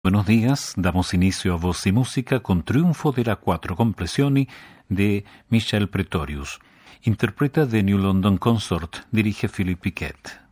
Buenos días, damos inicio a Voz y Música con Triunfo de la Quattro Complessioni de Michel Pretorius. Interpreta The New London Consort, dirige Philippe Piquet.